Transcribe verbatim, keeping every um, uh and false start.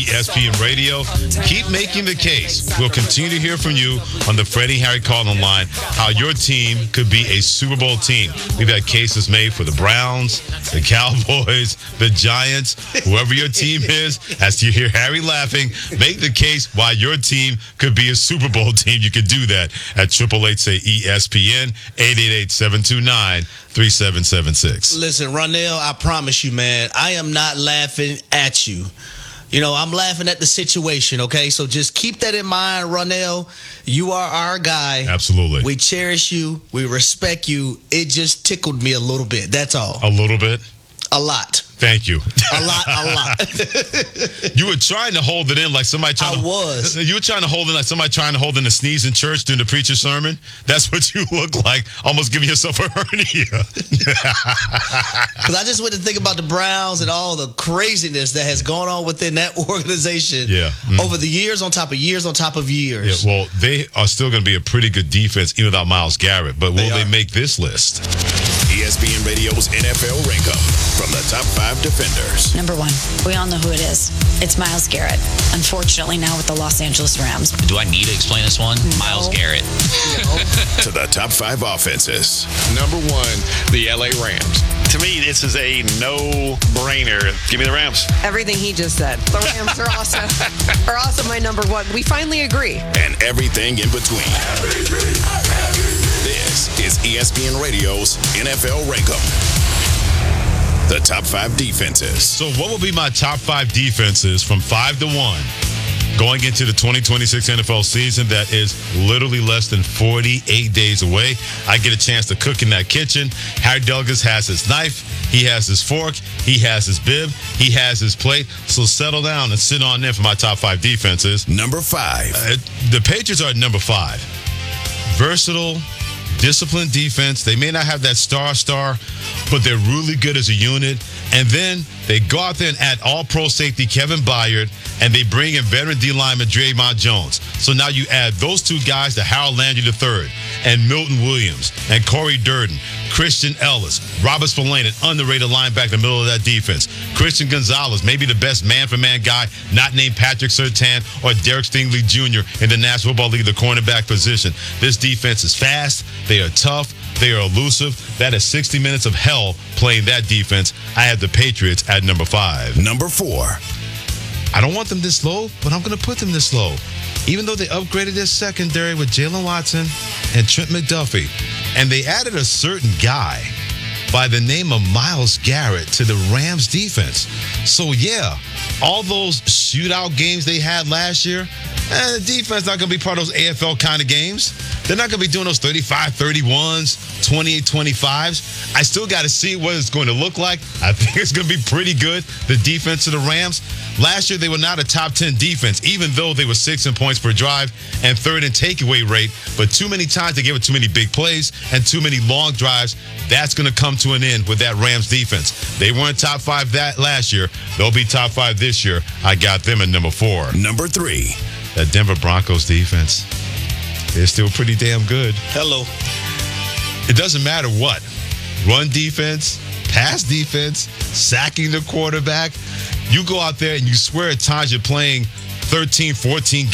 E S P N Radio. Keep making the case. We'll continue to hear from you on the Freddie Harry Call-In line how your team could be a Super Bowl team. We've had cases made for the Browns, the Cowboys, the Giants, whoever your team is. As you hear Harry laughing, make the case why your team could be a Super Bowl team. You could do that at triple eight say E S P N, eight eight eight, seven two nine, three seven seven six. Listen, Ronell, I promise you, man, I am not laughing at you. You know, I'm laughing at the situation, okay? So just keep that in mind, Ronell. You are our guy. Absolutely. We cherish you. We respect you. It just tickled me a little bit. That's all. A little bit? A lot. Thank you. A lot, a lot. You were trying to hold it in like somebody trying I to... was. You were trying to hold it like somebody trying to hold in a sneeze in church during the preacher's sermon. That's what you look like, almost giving yourself a hernia. Because I just went to think about the Browns and all the craziness that has gone on within that organization yeah. Mm. over the years on top of years on top of years. Yeah, well, they are still going to be a pretty good defense even without Myles Garrett, but will they, they make this list? E S P N Radio's N F L Rank-Up from the top five defenders. Number one, we all know who it is. It's Myles Garrett. Unfortunately, now with the Los Angeles Rams. Do I need to explain this one? No. Myles Garrett. No. To the top five offenses. Number one, the L A Rams. To me, this is a no-brainer. Give me the Rams. Everything he just said. The Rams are also, are also my number one. We finally agree. And everything in between. This is E S P N Radio's N F L Rank-Up. The top five defenses. So what will be my top five defenses from five to one going into the twenty twenty-six N F L season that is literally less than forty-eight days away? I get a chance to cook in that kitchen. Harry Douglas has his knife. He has his fork. He has his bib. He has his plate. So settle down and sit on in for my top five defenses. Number five. Uh, the Patriots are at number five. Versatile, disciplined defense. They may not have that star star, but they're really good as a unit. And then they go out there and add all-pro safety Kevin Byard, and they bring in veteran D-lineman Draymond Jones. So now you add those two guys to Harold Landry the third, and Milton Williams, and Corey Durden, Christian Ellis, Robert Spillane, an underrated linebacker in the middle of that defense. Christian Gonzalez, maybe the best man-for-man guy, not named Patrick Surtain or Derek Stingley Junior in the National Football League, the cornerback position. This defense is fast. They are tough. They are elusive. That is sixty minutes of hell playing that defense. I have the Patriots at number five. Number four. I don't want them this low, but I'm going to put them this low. Even though they upgraded their secondary with Jalen Watson and Trent McDuffie, and they added a certain guy by the name of Myles Garrett to the Rams defense. So, yeah, all those shootout games they had last year, eh, the defense not going to be part of those A F L kind of games. They're not going to be doing those thirty-five thirty-ones, twenty-eight twenty-fives. I still got to see what it's going to look like. I think it's going to be pretty good, the defense of the Rams. Last year, they were not a top ten defense, even though they were sixth in points per drive and third in takeaway rate. But too many times they gave it too many big plays and too many long drives. That's going to come to an end with that Rams defense. They weren't top five that last year. They'll be top five this year. I got them at number four. Number three. That Denver Broncos defense. They're still pretty damn good. Hello. It doesn't matter what. Run defense, pass defense, sacking the quarterback. You go out there and you swear at times you're playing thirteen, fourteen